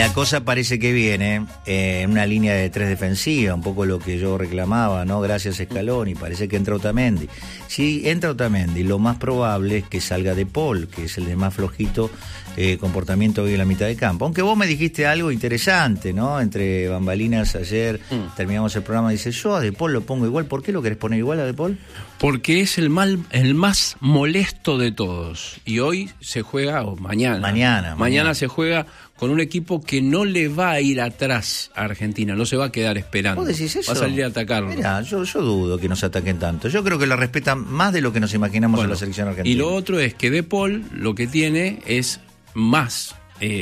la cosa parece que viene en una línea de 3 defensiva, un poco lo que yo reclamaba, ¿no? Gracias Scaloni, parece que entra Otamendi. Si entra Otamendi, lo más probable es que salga De Paul, que es el de más flojito comportamiento hoy en la mitad de campo. Aunque vos me dijiste algo interesante, ¿no? Entre bambalinas ayer, terminamos el programa, dice, yo a De Paul lo pongo igual. ¿Por qué lo querés poner igual a De Paul? Porque es el más molesto de todos. Y hoy se juega, o mañana se juega con un equipo que no le va a ir atrás a Argentina, no se va a quedar esperando. ¿Vos decís eso? Va a salir a atacarlo. Mirá, yo dudo que nos ataquen tanto. Yo creo que la respetan más de lo que nos imaginamos en la selección argentina. Y lo otro es que De Paul lo que tiene es más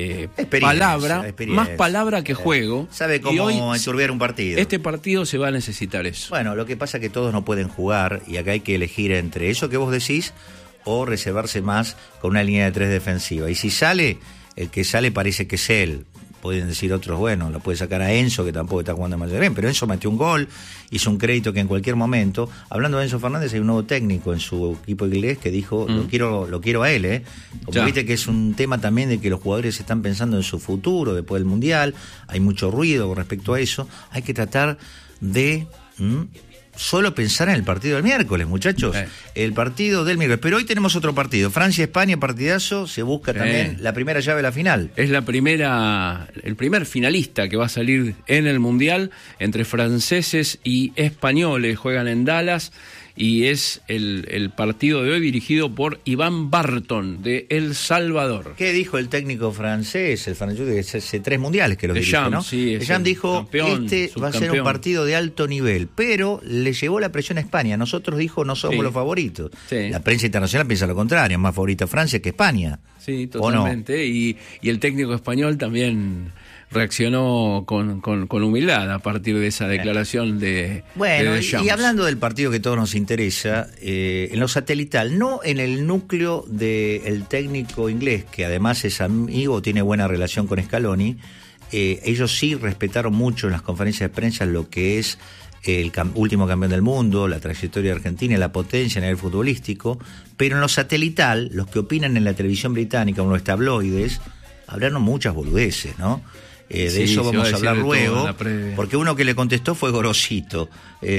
palabra que juego. Sabe cómo enturbiar un partido. Este partido se va a necesitar eso. Bueno, lo que pasa es que todos no pueden jugar y acá hay que elegir entre eso que vos decís o reservarse más con una línea de 3 defensiva. Y si sale, el que sale parece que es él. Pueden decir otros, bueno, lo puede sacar a Enzo, que tampoco está jugando más bien, pero Enzo metió un gol, hizo un crédito que en cualquier momento, hablando de Enzo Fernández, hay un nuevo técnico en su equipo inglés que dijo, lo quiero a él, Como viste que es un tema también de que los jugadores están pensando en su futuro después del Mundial, hay mucho ruido con respecto a eso, hay que tratar de solo pensar en el partido del miércoles, muchachos. El partido del miércoles. Pero hoy tenemos otro partido. Francia-España, partidazo. Se busca también la primera llave de la final. Es el primer finalista que va a salir en el Mundial. Entre franceses y españoles juegan en Dallas. Y es el partido de hoy dirigido por Iván Barton, de El Salvador. ¿Qué dijo el técnico francés? El francés que hace 3 mundiales que lo dirige, ¿no? Sí, Deschamps dijo, va a ser un partido de alto nivel, pero le llevó la presión a España. Nosotros dijo, no somos los favoritos. Sí. La prensa internacional piensa lo contrario, es más favorita Francia que España. Sí, totalmente. ¿No? Y el técnico español también reaccionó con humildad a partir de esa declaración de Deschamps. Y hablando del partido que todos nos interesa, en lo satelital, no en el núcleo del técnico inglés, que además es amigo, tiene buena relación con Scaloni, ellos sí respetaron mucho en las conferencias de prensa lo que es el último campeón del mundo, la trayectoria argentina, la potencia a nivel futbolístico, pero en lo satelital, los que opinan en la televisión británica, o los tabloides, hablaron muchas boludeces, ¿no? De eso vamos a hablar luego, porque uno que le contestó fue Gorosito.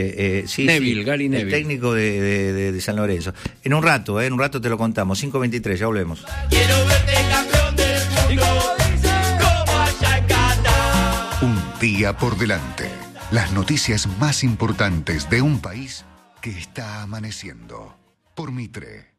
Gary Neville, el técnico de San Lorenzo. En un rato te lo contamos. 5:23, ya volvemos. Quiero verte campeón del mundo, como allá en Qatar. Un día por delante. Las noticias más importantes de un país que está amaneciendo. Por Mitre.